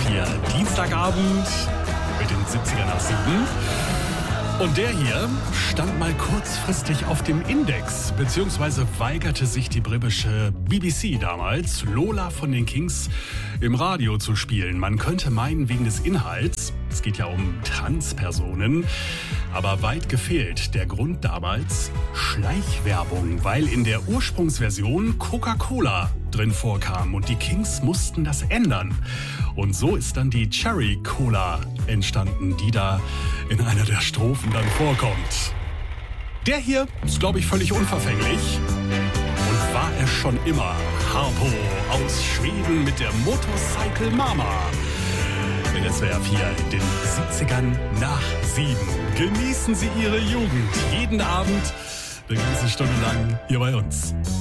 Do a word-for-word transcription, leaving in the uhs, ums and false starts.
vier, Dienstagabend mit den siebziger nach sieben. Und der hier stand mal kurzfristig auf dem Index, beziehungsweise weigerte sich die britische B B C damals, Lola von den Kings im Radio zu spielen. Man könnte meinen, wegen des Inhalts, es geht ja um Transpersonen, aber weit gefehlt. Der Grund damals, Schleichwerbung, weil in der Ursprungsversion Coca-Cola drin vorkam und die Kings mussten das ändern. Und so ist dann die Cherry Cola entstanden, die da in einer der Strophen dann vorkommt. Der hier ist, glaube ich, völlig unverfänglich. Und war er schon immer. Harpo aus Schweden mit der Motorcycle Mama. In S W R vier in den siebzigern nach sieben. Genießen Sie Ihre Jugend jeden Abend, eine ganze Stunde lang hier bei uns.